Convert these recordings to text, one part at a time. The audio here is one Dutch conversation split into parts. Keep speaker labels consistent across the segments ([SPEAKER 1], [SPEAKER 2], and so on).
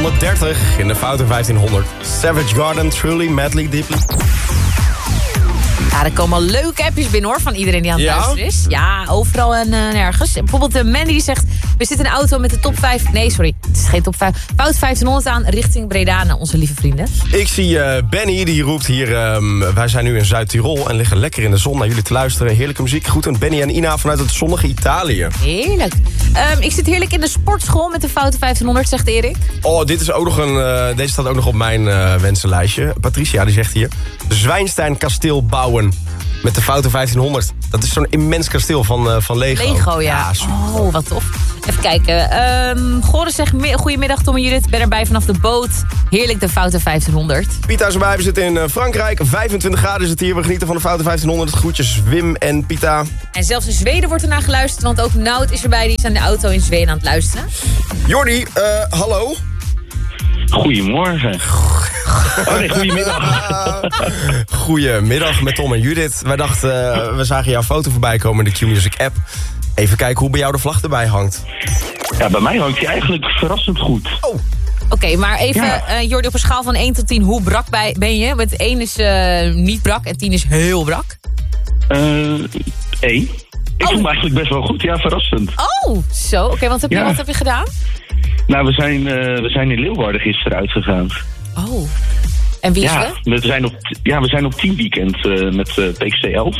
[SPEAKER 1] 130 in de Foute 1500. Savage Garden, Truly, Madly, Deeply.
[SPEAKER 2] Ja, er komen al leuke appjes binnen hoor, van iedereen die aan het luisteren is. Ja, overal en nergens. Bijvoorbeeld Mandy die zegt, we zitten in een auto met de top 5... Nee, sorry, het is geen top 5. Fout 1500 aan, richting Breda naar onze lieve vrienden.
[SPEAKER 1] Ik zie Benny, die roept hier... wij zijn nu in Zuid-Tirol en liggen lekker in de zon naar jullie te luisteren. Heerlijke muziek. Groeten Benny en Ina vanuit het zonnige Italië.
[SPEAKER 2] Heerlijk. Ik zit heerlijk in de sportschool met de Foute 1500, zegt Erik.
[SPEAKER 1] Oh, dit is ook nog deze staat ook nog op mijn wensenlijstje. Patricia, die zegt hier... Zwijnstein kasteel bouwen met de Foute 1500. Dat is zo'n immens kasteel van Lego.
[SPEAKER 2] Lego, ja. Oh, wat tof. Even kijken. Goren zegt, goedemiddag Tom en Judith. Ben erbij vanaf de boot. Heerlijk de Foute 1500.
[SPEAKER 1] Pita is erbij. We zitten in Frankrijk. 25 graden is het hier. We genieten van de Foute 1500. Groetjes Wim en Pita.
[SPEAKER 2] En zelfs in Zweden wordt ernaar geluisterd. Want ook Nout is erbij. Die is aan de auto in Zweden aan het luisteren.
[SPEAKER 1] Jordi, hallo.
[SPEAKER 3] Goedemorgen. Oh nee, goedemiddag.
[SPEAKER 1] Goedemiddag met Tom en Judith. Wij dachten, we zagen jouw foto voorbij komen in de Q-Music app. Even kijken hoe bij jou de vlag erbij hangt.
[SPEAKER 3] Ja, bij mij hangt hij eigenlijk verrassend goed.
[SPEAKER 1] Oh.
[SPEAKER 2] Oké, maar even, Jordi, op een schaal van 1 tot 10, hoe brak ben je? Want 1 is niet brak en 10 is heel brak.
[SPEAKER 3] 1. Ik vond hem eigenlijk best wel goed, ja, verrassend.
[SPEAKER 2] Oh, zo. Oké, wat heb je gedaan?
[SPEAKER 3] Nou, we zijn in Leeuwarden gisteren uitgegaan.
[SPEAKER 2] Oh. En wie is
[SPEAKER 3] we zijn op teamweekend met PXC 11.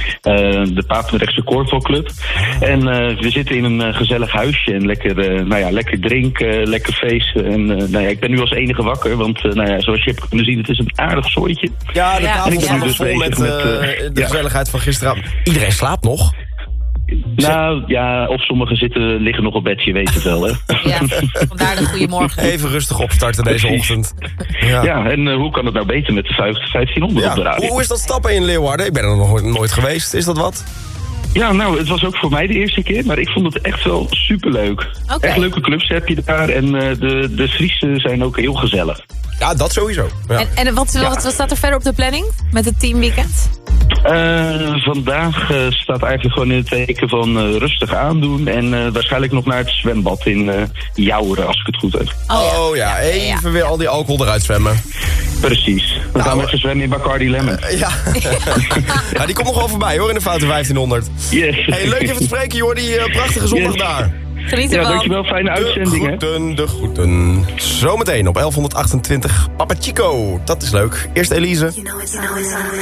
[SPEAKER 3] De Papendrechtse Korfbalclub. En we zitten in een gezellig huisje en lekker drinken, lekker feesten. En ik ben nu als enige wakker, want zoals je hebt kunnen zien, het is een aardig zooitje.
[SPEAKER 1] Ja, de tafel is dus vol met de gezelligheid van gisteravond. Iedereen slaapt nog?
[SPEAKER 3] Nou ja, of sommigen liggen nog op bed, je weet het wel, hè.
[SPEAKER 2] Ja, vandaar de goeiemorgen.
[SPEAKER 1] Even rustig opstarten deze ochtend.
[SPEAKER 3] Ja, en hoe kan het nou beter met de 1500 op de radio?
[SPEAKER 1] Hoe is dat stappen in Leeuwarden? Ik ben er nog nooit geweest. Is dat wat?
[SPEAKER 3] Ja, nou, het was ook voor mij de eerste keer, maar ik vond het echt wel superleuk.
[SPEAKER 2] Okay.
[SPEAKER 3] Echt leuke clubs heb je daar en de Friesen zijn ook heel gezellig.
[SPEAKER 1] Ja, dat sowieso. Ja.
[SPEAKER 2] En wat staat er verder op de planning met het teamweekend?
[SPEAKER 3] Vandaag staat eigenlijk gewoon in het teken van rustig aandoen en waarschijnlijk nog naar het zwembad in Jouweren, als ik het goed heb.
[SPEAKER 1] Oh ja, even weer al die alcohol eruit zwemmen.
[SPEAKER 3] Precies. We gaan even zwemmen in Bacardi Lemon.
[SPEAKER 1] Ja. Ja, die komt nog wel voorbij hoor, in de Foute 1500.
[SPEAKER 3] Yes.
[SPEAKER 1] Hey, leuk even te spreken, Jordi. Prachtige zondag daar.
[SPEAKER 2] Geniet ervan.
[SPEAKER 3] Ja, dankjewel. Fijne uitzending.
[SPEAKER 1] De groeten. Zometeen op 1128 Papa Chico. Dat is leuk. Eerst Elise.